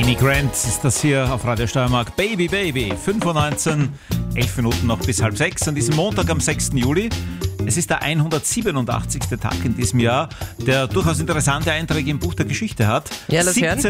Amy Grant ist das hier auf Radio Steiermark. Baby, Baby, 5:19, 11 Minuten noch bis 5:30 an diesem Montag am 6. Juli. Es ist der 187. Tag in diesem Jahr, der durchaus interessante Einträge im Buch der Geschichte hat. Ja, lass hören.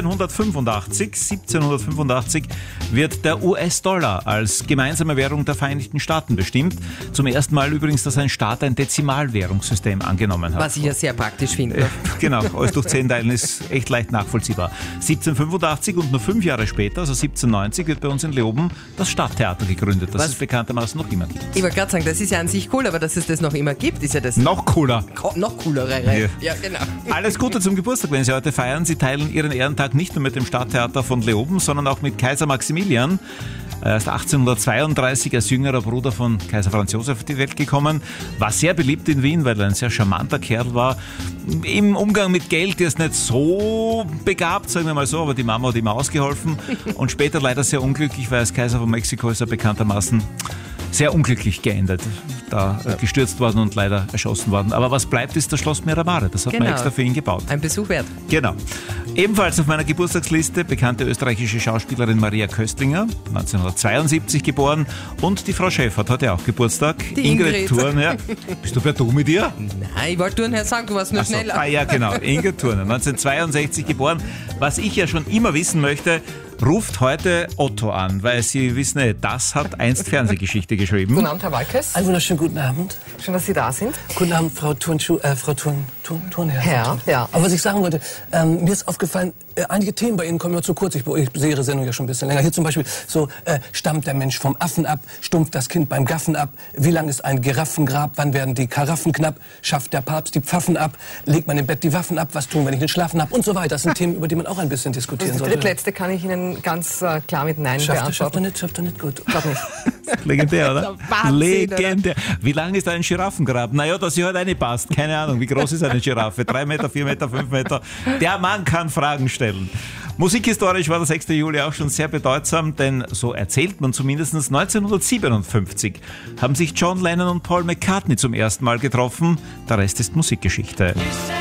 1785 wird der US-Dollar als gemeinsame Währung der Vereinigten Staaten bestimmt. Zum ersten Mal übrigens, dass ein Staat ein Dezimalwährungssystem angenommen hat. Was ich ja sehr praktisch finde. Genau, alles durch 10 teilen ist echt leicht nachvollziehbar. 1785 und nur 5 Jahre später, also 1790, wird bei uns in Leoben das Stadttheater gegründet, das es bekanntermaßen noch immer gibt. Ich wollte gerade sagen, das ist ja an sich cool, aber dass es das noch immer gibt, ist ja das Noch cooler. noch coolere. Ja, genau. Alles Gute zum Geburtstag, wenn Sie heute feiern. Sie teilen Ihren Ehrentag nicht nur mit dem Stadttheater von Leoben, sondern auch mit Kaiser Maximilian. Er ist 1832 als jüngerer Bruder von Kaiser Franz Josef auf die Welt gekommen. War sehr beliebt in Wien, weil er ein sehr charmanter Kerl war. Im Umgang mit Geld ist nicht so begabt, sagen wir mal so, aber die Mama hat ihm ausgeholfen. Und später leider sehr unglücklich, weil als Kaiser von Mexiko ist er bekanntermaßen sehr unglücklich geendet. Da gestürzt worden und leider erschossen worden. Aber was bleibt, ist das Schloss Miramare. Das hat man extra für ihn gebaut. Ein Besuch wert. Genau. Ebenfalls auf meiner Geburtstagsliste bekannte österreichische Schauspielerin Maria Köstlinger, 1972 geboren. Und die Frau Schäffert hat ja auch Geburtstag. Die Ingrid Thurn, ja. Bist du per Du mit ihr? Nein, ich wollte nur sagen, du warst nur schneller. Ja, genau. Ingrid Thurner, 1962 geboren. Was ich ja schon immer wissen möchte, ruft heute Otto an, weil Sie wissen, das hat einst Fernsehgeschichte geschrieben. Guten Abend, Herr Walkes. Einen wunderschönen guten Abend. Schön, dass Sie da sind. Guten Abend, Frau Thurnherr. Herr, ja. Aber was ich sagen wollte, mir ist aufgefallen, einige Themen bei Ihnen kommen nur zu kurz. Ich sehe Ihre Sendung ja schon ein bisschen länger. Hier zum Beispiel so, stammt der Mensch vom Affen ab, stumpft das Kind beim Gaffen ab, wie lang ist ein Giraffengrab, wann werden die Karaffen knapp, schafft der Papst die Pfaffen ab, legt man im Bett die Waffen ab, was tun, wenn ich nicht schlafen hab und so weiter. Das sind Themen, über die man auch ein bisschen diskutieren Das sollte. drittletzte kann ich Ihnen ganz klar mit Nein Schafft beantworten. er nicht gut. Glaub nicht. Legendär, oder? Wahnsinn, Legendär. Wie lang ist ein Giraffengrab? Naja, dass sie halt reinpasst. Keine Ahnung, wie groß ist eine Giraffe? 3 Meter, 4 Meter, 5 Meter. Der Mann kann Fragen stellen. Musikhistorisch war der 6. Juli auch schon sehr bedeutsam, denn so erzählt man zumindest 1957 haben sich John Lennon und Paul McCartney zum ersten Mal getroffen. Der Rest ist Musikgeschichte.